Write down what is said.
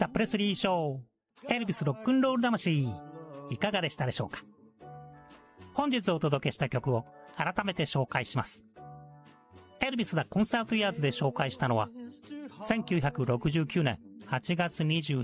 ザ・プレスリーショー、エルビスロックンロール魂、いかがでしたでしょうか。本日お届けした曲を改めて紹介します。エルビス・ザ・コンサート・イヤーズで紹介したのは、1969年8月27